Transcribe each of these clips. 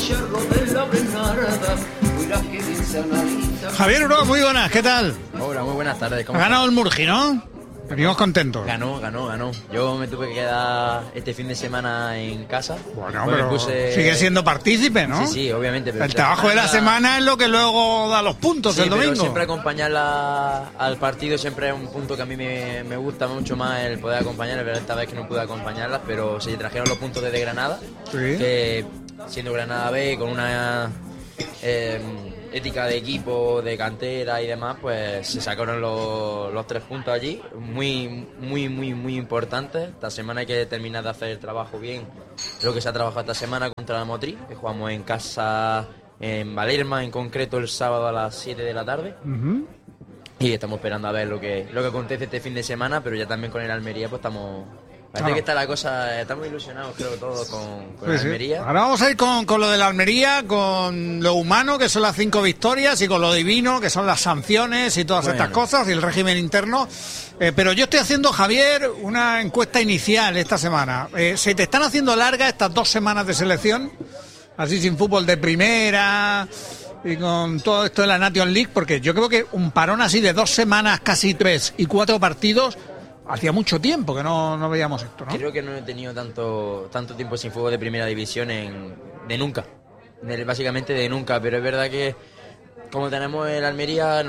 Javier Uro, muy buenas, ¿qué tal? Hola, muy buenas tardes. Ha ganado el Murgi, ¿no? Venimos contentos. Ganó. Yo me tuve que quedar este fin de semana en casa. Bueno, pero sigue siendo partícipe, ¿no? Sí, obviamente. Pero el trabajo de la semana es lo que luego da los puntos el domingo. Pero siempre acompañarla al partido siempre es un punto que a mí me gusta mucho más el poder acompañarla. Pero esta vez que no pude acompañarlas, pero se trajeron los puntos desde Granada. Sí. Que siendo Granada B, con una ética de equipo, de cantera y demás, pues se sacaron los 3 puntos allí, muy importantes. Esta semana hay que terminar de hacer el trabajo bien, lo que se ha trabajado esta semana contra la Motriz, que jugamos en casa en Valerma, en concreto el sábado a las 7 de la tarde. Y estamos esperando a ver lo que acontece este fin de semana, pero ya también con el Almería pues parece que está la cosa, estamos ilusionados creo todos con el Almería. Ahora vamos a ir con lo del Almería, con lo humano que son las 5 victorias y con lo divino que son las sanciones y todas estas cosas y el régimen interno. Pero yo estoy haciendo, Javier, una encuesta inicial esta semana. ¿Se te están haciendo largas estas 2 semanas de selección? Así sin fútbol de primera y con todo esto de la Nation League, porque yo creo que un parón así de 2 semanas, casi 3 y 4 partidos... Hacía mucho tiempo que no veíamos esto, ¿no? Creo que no he tenido tanto tiempo sin fútbol de primera división de nunca. Básicamente de nunca, pero es verdad que como tenemos el Almería,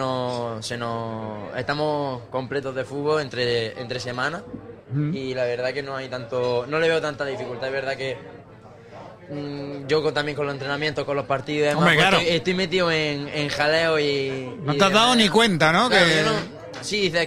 estamos completos de fútbol entre semanas y la verdad que no le veo tanta dificultad. Es verdad que yo también con los entrenamientos, con los partidos y demás, hombre, claro. estoy metido en jaleo y... No te has dado ni cuenta, ¿no? Claro, sí, dices,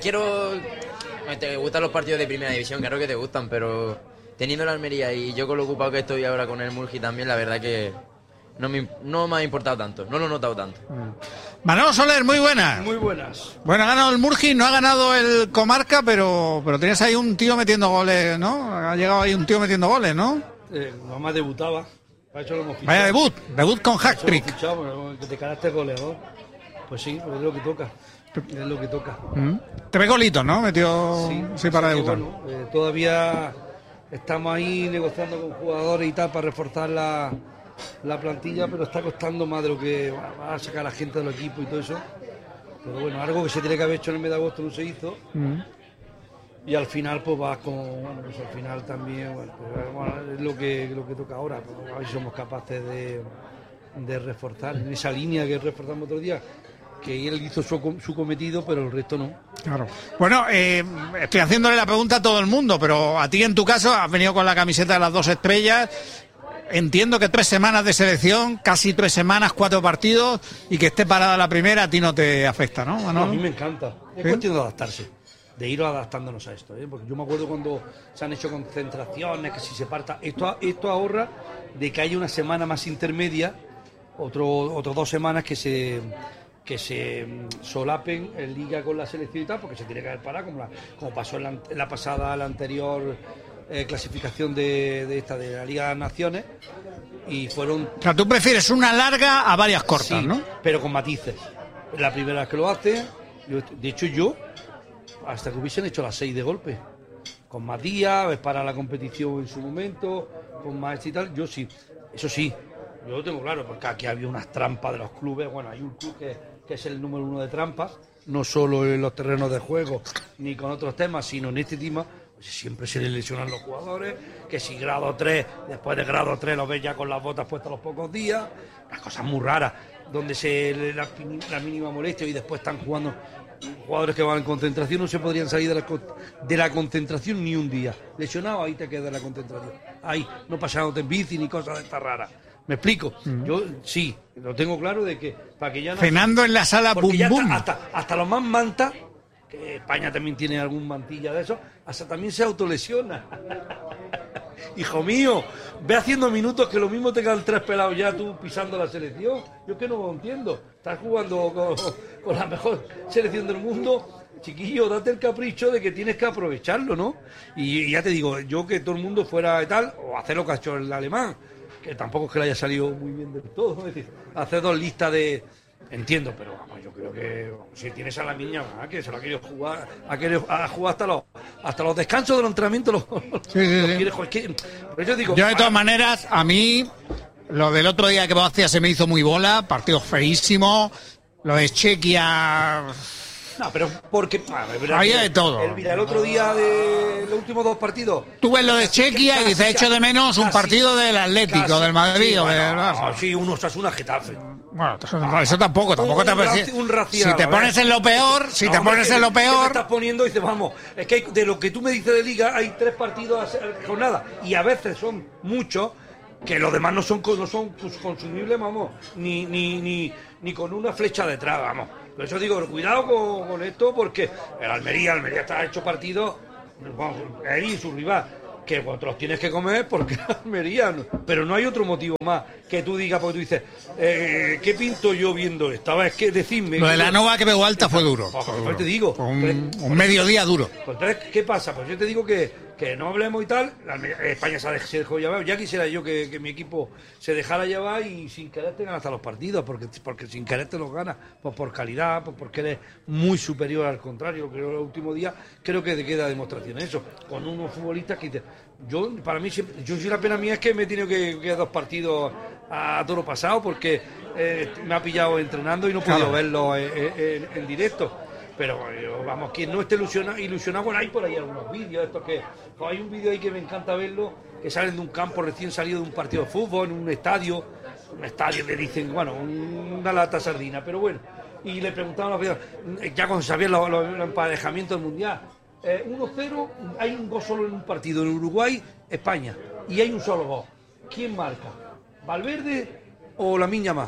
te gustan los partidos de primera división, claro que te gustan, pero teniendo la Almería y yo con lo ocupado que estoy ahora con el Murgi también, la verdad que no me ha importado tanto, no lo he notado tanto. Manolo Soler, muy buenas. Muy buenas. Bueno, ha ganado el Murgi, no ha ganado el Comarca, pero tenías ahí un tío metiendo goles, ¿no? Ha llegado ahí un tío metiendo goles, ¿no? Mamá debutaba. Para eso lo hemos fichado. Vaya debut con hat-trick. De carácter goleador. Pues sí, pues es lo que toca. Es lo que toca. 3 golitos, ¿no? Metió sí, para debutar. Bueno, todavía estamos ahí negociando con jugadores y tal para reforzar la plantilla, pero está costando más de lo que va a sacar la gente del equipo y todo eso. Pero bueno, algo que se tiene que haber hecho en el mes de agosto no se hizo. Y al final pues vas pues al final también, es lo que toca ahora. Pues a ver si somos capaces de reforzar en esa línea que reforzamos otro día. Que él hizo su cometido, pero el resto no. Claro. Bueno, estoy haciéndole la pregunta a todo el mundo, pero a ti en tu caso has venido con la camiseta de las 2 estrellas. Entiendo que 3 semanas de selección, casi 3 semanas, 4 partidos, y que esté parada la primera a ti no te afecta, ¿no, Manolo? No, a mí me encanta. Es cuestión de adaptarse, de ir adaptándonos a esto, porque yo me acuerdo cuando se han hecho concentraciones, que si se parta, esto ahorra de que haya una semana más intermedia, otros 2 semanas que se solapen en liga con la selección y tal, porque se tiene que haber parado, como pasó en la anterior clasificación de la Liga de las Naciones, y fueron... O sea, tú prefieres una larga a varias cortas, sí, ¿no? Pero con matices. La primera vez que lo hace, de hecho yo, hasta que hubiesen hecho las 6 de golpe, con Matías, para la competición en su momento, con Maestro y tal, yo sí, eso sí. Yo lo tengo claro, porque aquí había unas trampas de los clubes. Bueno, hay un club que es el número 1 de trampas, no solo en los terrenos de juego, ni con otros temas, sino en este tema. Pues siempre se les lesionan los jugadores, que si grado 3, después de grado 3 los ves ya con las botas puestas a los pocos días. Unas cosas muy raras, donde la mínima molestia y después están jugando jugadores que van en concentración, no se podrían salir de la concentración ni un día. Lesionado, ahí te queda la concentración. Ahí, no pasándote en bici ni cosas de estas raras. ¿Me explico? Yo sí, lo tengo claro de que para que ya no... Cenando en la sala bum bum. Hasta los más mantas, que España también tiene algún mantilla de eso, hasta también se autolesiona. Hijo mío, ve haciendo minutos que lo mismo te quedan 3 pelados ya tú pisando la selección. Yo que no lo entiendo. Estás jugando con la mejor selección del mundo. Chiquillo, date el capricho de que tienes que aprovecharlo, ¿no? Y ya te digo, yo que todo el mundo fuera de tal, o hacer lo que ha hecho el alemán, que tampoco es que le haya salido muy bien del todo, es decir, hacer 2 listas de... Entiendo, pero vamos, yo creo que si tienes a la niña, que se lo ha querido jugar, ha jugado hasta los descansos de los entrenamientos, los sí. quiere jugar. Por eso digo, yo de todas maneras, a mí Lo del otro día que Croacia se me hizo muy bola, partido feísimo. Lo de Chequia... No, pero porque... Había de todo. Mira, el otro día de los últimos 2 partidos... Tú ves lo de Chequia y dices, echo de menos un partido del Atlético, del Madrid sí, o del bueno, Barça. Sí, un Osasuna Getafe. Bueno, eso tampoco te parece. Si te pones en lo peor, ¿Qué me estás poniendo? Y dices, vamos, es que de lo que tú me dices de Liga, hay 3 partidos a jornada. Y a veces son muchos, que los demás no son consumibles, vamos, ni con una flecha detrás, vamos. Por eso digo, cuidado con esto, porque el Almería está hecho partido, vamos, él y su rival, que vosotros tienes que comer porque Almería, pero no hay otro motivo más que tú digas, porque tú dices, ¿qué pinto yo viendo esto? Es que decidme. Lo de la Nova que pegó alta fue duro. Pues te digo. Un mediodía duro. Entonces, ¿qué pasa? Pues yo te digo que no hablemos y tal. España se dejó llevar. Ya quisiera yo que mi equipo se dejara llevar y sin querer te ganas hasta los partidos, porque sin querer te los ganas, pues por calidad, pues porque eres muy superior al contrario. Pero el último día creo que te queda demostración eso. Con unos futbolistas que para mí, yo sí, la pena mía es que me he tenido que 2 partidos a toro pasado, porque me ha pillado entrenando y no he podido verlo en directo. Pero vamos, quien no esté ilusionado, bueno, hay por ahí algunos vídeos, hay un vídeo ahí que me encanta verlo, que salen de un campo recién salido de un partido de fútbol, en un estadio le dicen, bueno, una lata sardina, pero bueno, y le preguntaban ya cuando sabían los emparejamientos del Mundial, 1-0, hay un gol solo en un partido, en Uruguay, España, y hay un solo gol. ¿Quién marca? ¿Valverde o Lamine Yamal?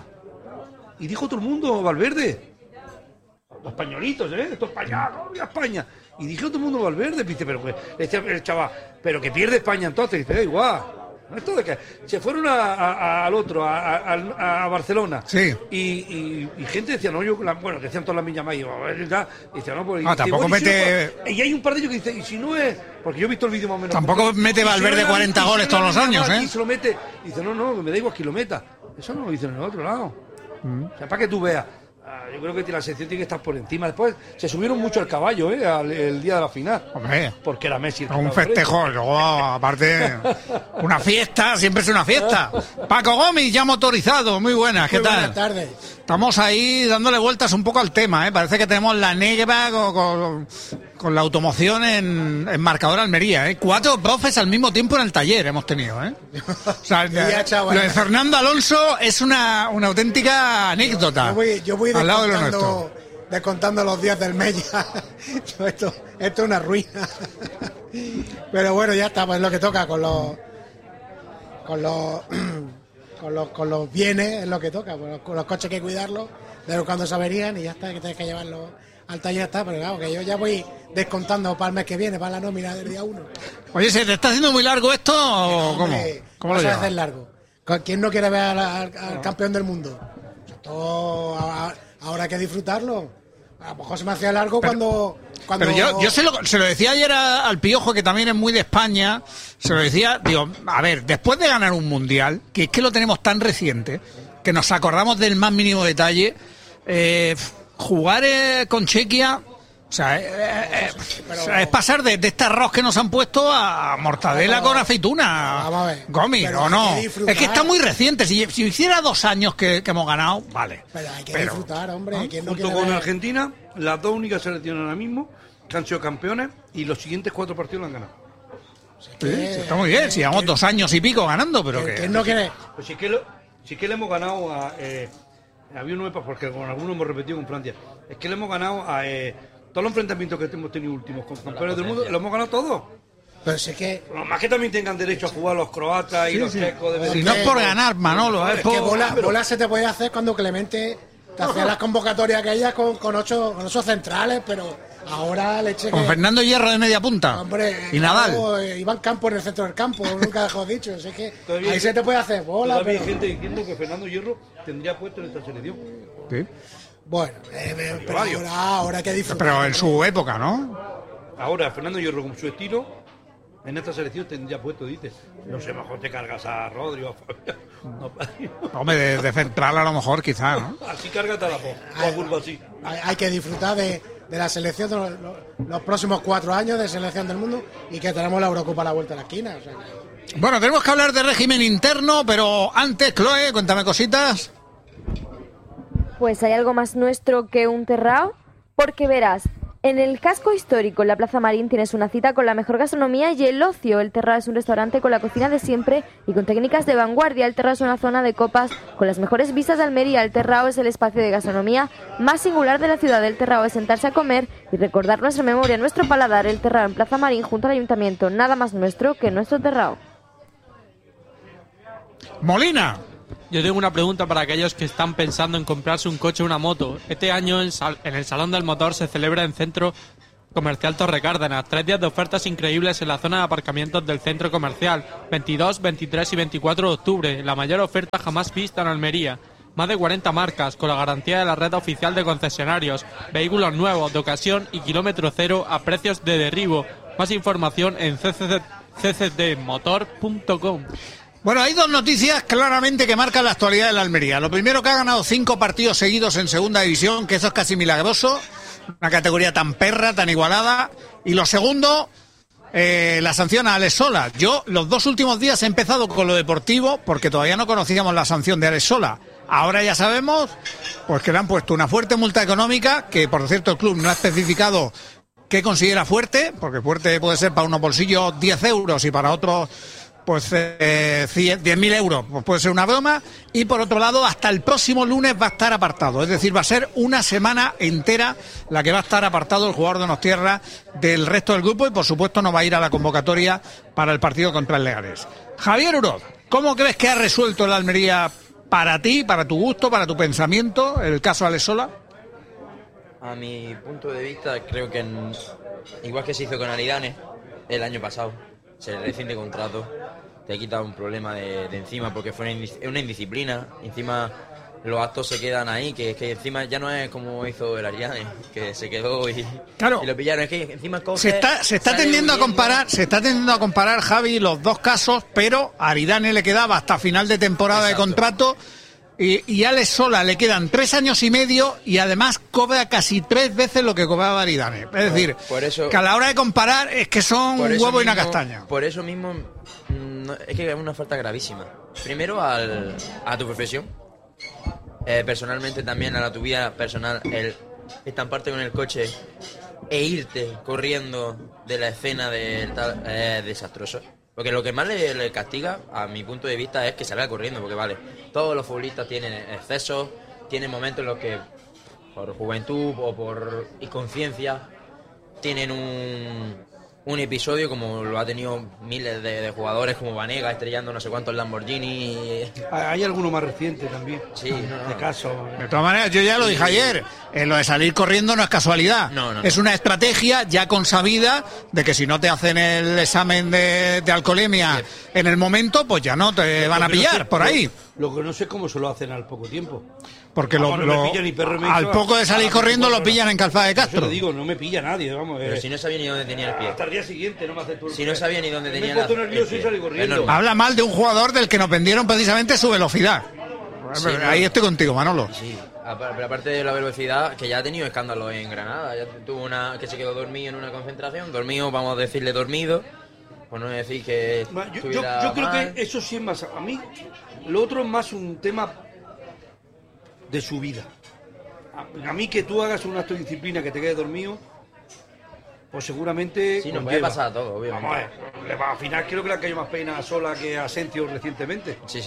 Y dijo todo el mundo, Valverde. Los españolitos, esto es España, España. Y dije todo el mundo Valverde, ¿viste? Pero decía el chaval, pero que pierde España entonces, dice, da igual. Esto de que se fueron al otro, a Barcelona. Sí. Y gente decía, no, bueno, decían todas las millas más, y decía, no, pues. Tampoco mete. Y hay un par de ellos que dicen, y si no es. Porque yo he visto el vídeo más o menos. Tampoco mete Valverde 40 goles todos los años, Y se lo mete. Y dice, no, me da igual que lo meta. Eso no lo dicen en el otro lado. O sea, para que tú veas. Yo creo que la selección tiene que estar por encima. Después se subieron mucho al caballo, el día de la final. Hombre, porque era Messi. Un festejo, luego aparte una fiesta, siempre es una fiesta. Paco Gómez, ya motorizado, muy buenas, ¿qué tal? Buenas tardes. Estamos ahí dándole vueltas un poco al tema, Parece que tenemos la negra con la automoción en marcador Almería, 4 profes al mismo tiempo en el taller hemos tenido, O sea, lo de Fernando Alonso es una auténtica anécdota. Yo voy al lado de lo nuestro. Descontando los días del mes ya. Esto es una ruina. Pero bueno, ya está, pues es lo que toca con los bienes, es lo que toca, con los coches hay que cuidarlos, de cuando se averían y ya está, que tienes que llevarlos al taller, está, pero claro, que yo ya voy descontando para el mes que viene, para la nómina del día 1. Oye, ¿se te está haciendo muy largo esto o cómo? ¿Cómo lo llevas? Hacer largo. ¿Quién no quiere ver al campeón del mundo? Esto ahora hay que disfrutarlo. A lo mejor se me hacía largo cuando Pero yo se lo decía ayer al Piojo, que también es muy de España, se lo decía, digo, a ver, después de ganar un mundial, que es que lo tenemos tan reciente, que nos acordamos del más mínimo detalle, jugar con Chequia, o sea, es pasar de este arroz que nos han puesto a mortadela con aceituna. Vamos a ver. Gomi, ¿o no? Es que está muy reciente. Si hiciera 2 años que hemos ganado, vale. Pero hay que disfrutar, hombre. Junto con Argentina, las 2 únicas selecciones ahora mismo que han sido campeones y los siguientes 4 partidos lo han ganado. Sí, está muy bien. Si llevamos 2 años y pico ganando, pero ¿quién no quiere? Pues sí que le hemos ganado a... había uno, porque con algunos hemos repetido con Francia. Es que le hemos ganado a... todos los enfrentamientos que hemos tenido últimos con campeones del mundo, lo hemos ganado todos. Pero sí que... Más que también tengan derecho a jugar los croatas y los checos. Si no es por ganar, Manolo. Es que bola se te puede hacer cuando Clemente te hacía las convocatorias aquellas con 8 centrales, pero ahora leche con Fernando Hierro de media punta. Hombre, y Nadal. Iván Campos en el centro del campo, nunca dejó dicho. Así que ahí se te puede hacer bola. Todavía hay gente diciendo que Fernando Hierro tendría puesto en esta selección. Sí. Bueno, pero ahora hay que disfrutar. Pero en su época, ¿no? Ahora, Fernando Hierro, con su estilo, en esta selección tendría puesto, dice. No sé, mejor te cargas a Rodri o a Fabián. Hombre, de central a lo mejor, quizá, ¿no? Así cárgate a la curva así. Hay que disfrutar de la selección de los próximos 4 años de selección del mundo y que tenemos la Eurocopa a la vuelta de la esquina. O sea, Bueno, tenemos que hablar de régimen interno, pero antes, Chloe, cuéntame cositas. Pues hay algo más nuestro que un terrao, porque verás, en el casco histórico, en la Plaza Marín, tienes una cita con la mejor gastronomía y el ocio. El Terrao es un restaurante con la cocina de siempre y con técnicas de vanguardia. El Terrao es una zona de copas con las mejores vistas de Almería. El Terrao es el espacio de gastronomía más singular de la ciudad. El Terrao es sentarse a comer y recordar nuestra memoria, nuestro paladar. El Terrao en Plaza Marín, junto al Ayuntamiento. Nada más nuestro que nuestro Terrao. Molina. Yo tengo una pregunta para aquellos que están pensando en comprarse un coche o una moto. Este año en el Salón del Motor se celebra en Centro Comercial Torre Cárdenas 3 días de ofertas increíbles en la zona de aparcamientos del centro comercial, 22, 23 y 24 de octubre, la mayor oferta jamás vista en Almería. Más de 40 marcas, con la garantía de la red oficial de concesionarios, vehículos nuevos, de ocasión y kilómetro cero a precios de derribo. Más información en ccdmotor.com. Bueno, hay dos noticias claramente que marcan la actualidad de la Almería. Lo primero, que ha ganado 5 partidos seguidos en segunda división, que eso es casi milagroso, una categoría tan perra, tan igualada. Y lo segundo, la sanción a Alex Sola. Yo los 2 últimos días he empezado con lo deportivo, porque todavía no conocíamos la sanción de Alex Sola. Ahora ya sabemos pues que le han puesto una fuerte multa económica, que por cierto el club no ha especificado qué considera fuerte, porque fuerte puede ser para unos bolsillos 10 euros y para otros pues 10.000 euros, pues puede ser una broma. Y por otro lado, hasta el próximo lunes va a estar apartado, es decir, va a ser una semana entera la que va a estar apartado el jugador de Donostierra del resto del grupo, y por supuesto no va a ir a la convocatoria para el partido contra el Leganés. Javier Uroz, ¿cómo crees que ha resuelto la Almería para ti, para tu gusto, para tu pensamiento, el caso Alex Sola? A mi punto de vista, creo que igual que se hizo con Aridane el año pasado, se le rescinde contrato, te ha quitado un problema de encima, porque fue una indisciplina. Encima los actos se quedan ahí, que encima ya no es como hizo el Aridane, que se quedó y lo pillaron. Es que encima se está tendiendo a comparar, Javi, los dos casos, pero a Aridane le quedaba hasta final de temporada. Exacto. De contrato. Y a Alex Sola le quedan 3 años y medio y además cobra casi 3 veces lo que cobraba Aridane. Es decir, que a la hora de comparar es que son un huevo y una castaña. Por eso mismo es que es una falta gravísima. Primero a tu profesión, personalmente también a tu vida personal, el estamparte con el coche e irte corriendo de la escena del tal es desastroso. Porque lo que más le castiga, a mi punto de vista, es que salga corriendo, porque vale, todos los futbolistas tienen excesos, tienen momentos en los que, por juventud o por inconsciencia, tienen un episodio como lo ha tenido miles de jugadores, como Vanega estrellando no sé cuántos Lamborghini. Hay alguno más reciente también. Sí, de caso. De todas maneras, yo ya lo dije ayer, lo de salir corriendo no es casualidad. No. Es una estrategia ya consabida de que si no te hacen el examen de alcoholemia en el momento, pues ya no te van a pillar por ahí. Lo que no sé es cómo se lo hacen al poco tiempo. Porque al poco de salir corriendo lo pillan en Calzada de Castro. Yo te digo, no me pilla nadie, vamos. Pero si no sabía ni dónde tenía el pie. Hasta el día siguiente no me hace Si no sabía ni dónde tenía el pie. Me he puesto nervioso y salí corriendo. Habla mal de un jugador del que nos vendieron precisamente su velocidad. Sí, ahí estoy contigo, Manolo. Sí, pero aparte de la velocidad, que ya ha tenido escándalos en Granada. Ya tuvo una que se quedó dormido en una concentración. Dormido, vamos a decirle dormido. Por no decir que yo creo que eso sí es más... A mí, lo otro es más un tema de su vida. A mí que tú hagas un acto de disciplina que te quede dormido, pues seguramente... Sí, nos puede pasar a todos, obviamente. Vamos a ver, al final creo que le ha caído más pena a Sola que a Asencio recientemente. Sí.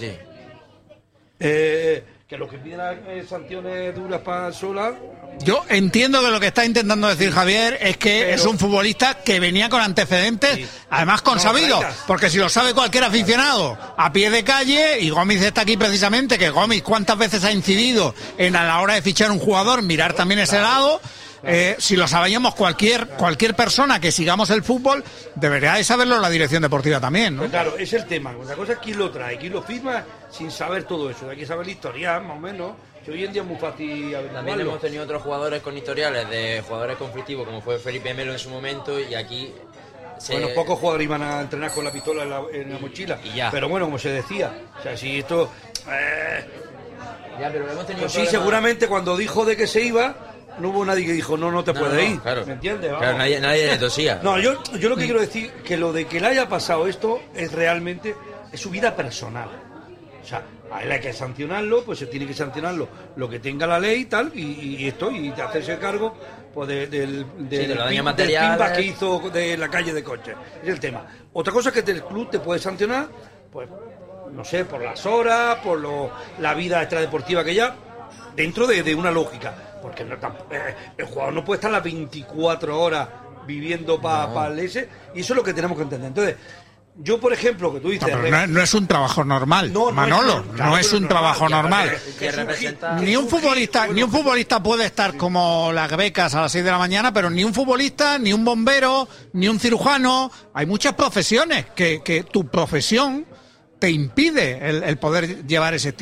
Que los que piden sanciones duras para Sola... Yo entiendo que lo que está intentando decir Javier es que es un futbolista que venía con antecedentes, sí, además consabidos, porque si lo sabe cualquier aficionado a pie de calle, y Gómez está aquí precisamente, que Gómez cuántas veces ha incidido en a la hora de fichar un jugador, mirar también ese lado. Si lo sabíamos cualquier persona que sigamos el fútbol, debería de saberlo la dirección deportiva también, ¿no? Pues claro, es el tema. La cosa es quién lo trae, quién lo firma sin saber todo eso. Hay que saber la historia, más o menos, que hoy en día es muy fácil averiguarlo. También hemos tenido otros jugadores con historiales de jugadores conflictivos, como fue Felipe Melo en su momento, y aquí... Bueno, pocos jugadores iban a entrenar con la pistola en la mochila. Y ya. Pero bueno, como se decía, o sea, si esto... Ya, pero hemos tenido pues sí, seguramente cuando dijo de que se iba... no hubo nadie que dijo, no te puedes ir. Claro. ¿Me entiendes? Claro, nadie le tosía. No, yo lo que quiero decir, que lo de que le haya pasado esto es realmente, es su vida personal. O sea, a él hay que sancionarlo, pues se tiene que sancionarlo lo que tenga la ley y tal, y esto, y hacerse cargo pues del pimba que hizo de la calle de coches. Es el tema. Otra cosa es que el club te puede sancionar, pues, no sé, por las horas, por la vida extradeportiva que ya, dentro de una lógica. Porque el jugador no puede estar las 24 horas viviendo para el ese, y eso es lo que tenemos que entender. Entonces, yo, por ejemplo, que tú dices... No es un trabajo normal, Manolo, no es un trabajo normal. Ni un futbolista puede estar como las becas a las 6 de la mañana, pero ni un futbolista, ni un bombero, ni un cirujano. Hay muchas profesiones que tu profesión te impide el poder llevar ese